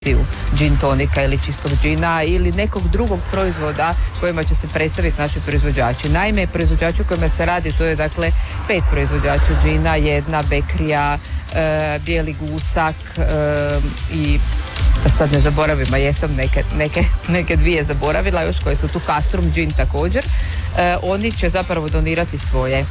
gin tonika ili čistog džina ili nekog drugog proizvoda kojima će se predstaviti naši proizvođači. Naime, proizvođači u kojima se radi, to je dakle 5 proizvođača džina, jedna Bekrija, Bijeli gusak i da sad ne zaboravim, a jesam neke dvije zaboravila još koje su tu, Castrum gin također. Oni će zapravo donirati svoje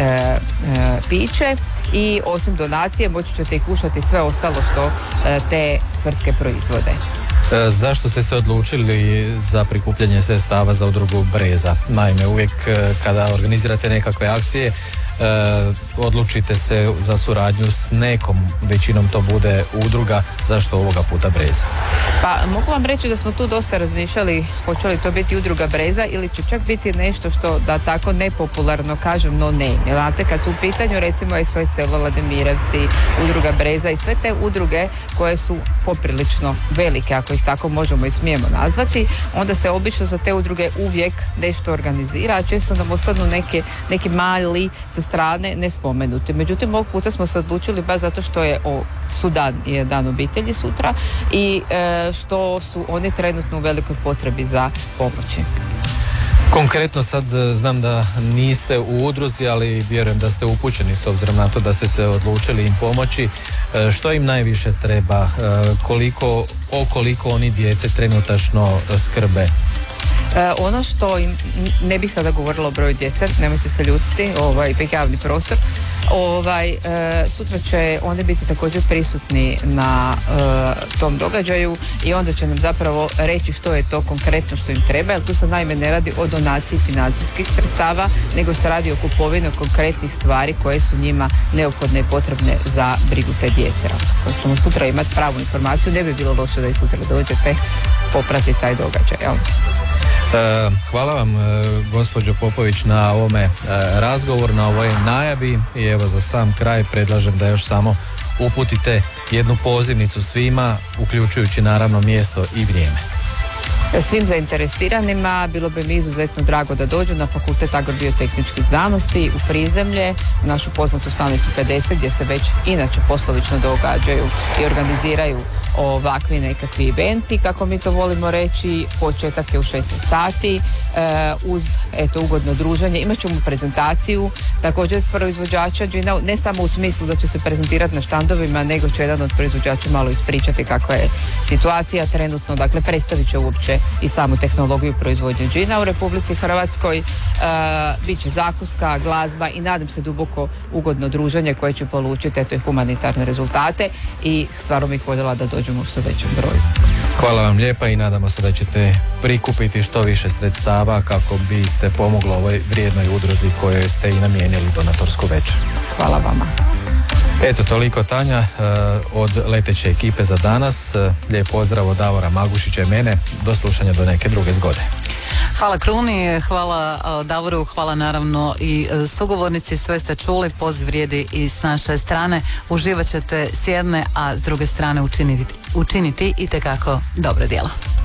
piće i osim donacije moći ćete i kušati sve ostalo što te tvrtke proizvode. Zašto ste se odlučili za prikupljanje sredstava za udrugu Breza? Naime, uvijek kada organizirate nekakve akcije, odlučite se za suradnju s nekom, većinom to bude udruga, zašto ovoga puta Breza? Pa mogu vam reći da smo tu dosta razmišljali hoće li to biti udruga Breza ili će čak biti nešto što, da tako nepopularno kažem, no ne. Jer znate, kad su u pitanju recimo SOS Selo, Ladimirevci, udruga Breza i sve te udruge koje su poprilično velike, ako ih tako možemo i smijemo nazvati, onda se obično za te udruge uvijek nešto organizira, a često nam ostanu neki mali sa strane nespomenuti. Međutim, ovog puta smo se odlučili baš zato što je je dan obitelji sutra i što su oni trenutno u velikoj potrebi za pomoći. Konkretno sad znam da niste u udruzi, ali vjerujem da ste upućeni s obzirom na to da ste se odlučili im pomoći. Što im najviše treba? Koliko oni djece trenutačno skrbe? Ono što im, ne bih sada govorila o broju djece, nemojte se ljutiti, javni prostor. Sutra će oni biti također prisutni na tom događaju i onda će nam zapravo reći što je to konkretno što im treba, jer tu se naime ne radi o donaciji financijskih sredstava, nego se radi o kupovini konkretnih stvari koje su njima neophodne i potrebne za brigu te djece. Ako ćemo sutra imati pravu informaciju, ne bi bilo loše da i sutra dođete popratiti taj događaj. Hvala vam, gospođo Popović, na ovome razgovoru, na ovoj najavi i evo za sam kraj predlažem da još samo uputite jednu pozivnicu svima, uključujući naravno mjesto i vrijeme. Svim zainteresiranima bilo bi mi izuzetno drago da dođu na Fakultet agrobiotehničkih znanosti u Prizemlje, u našu poznatu stanicu 50 gdje se već inače poslovično događaju i organiziraju ovakvi nekakvi eventi, kako mi to volimo reći. Početak je u 16 sati uz ugodno druženje. Imat ćemo prezentaciju također proizvođača džina, ne samo u smislu da će se prezentirati na štandovima, nego će jedan od proizvođača malo ispričati kakva je situacija trenutno, dakle predstavit će uopće i samu tehnologiju proizvodnje džina u Republici Hrvatskoj. Biće zakuska, glazba i nadam se duboko ugodno druženje koje će polučiti humanitarne rezultate i stvarno bih voljela da dođemo u što većem broju. Hvala vam lijepa i nadamo se da ćete prikupiti što više sredstava kako bi se pomoglo ovoj vrijednoj udruzi kojoj ste i namijenili donatorsku večer. Hvala vama. Eto, toliko Tanja od leteće ekipe za danas. Lijep pozdrav od Davora Magušića i mene. Do slušanja do neke druge zgode. Hvala Kruni, hvala Davoru, hvala naravno i sugovornici, sve ste čuli, poziv vrijedi i s naše strane. Uživat ćete s jedne, a s druge strane učiniti itekako dobro djelo.